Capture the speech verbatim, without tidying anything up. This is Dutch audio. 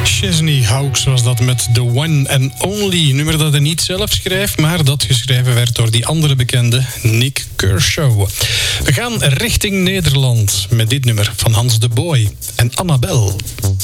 Chesney Hawkes was dat met The One and Only. Nummer dat hij niet zelf schreef, maar dat geschreven werd door die andere bekende Nick Kershaw. We gaan richting Nederland met dit nummer van Hans de Boy en Annabel.